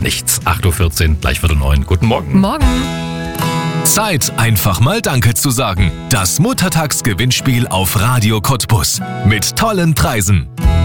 nichts. 8.14 Uhr, gleich 8:45. Guten Morgen. Morgen. Zeit, einfach mal Danke zu sagen. Das Muttertagsgewinnspiel auf Radio Cottbus. Mit tollen Preisen.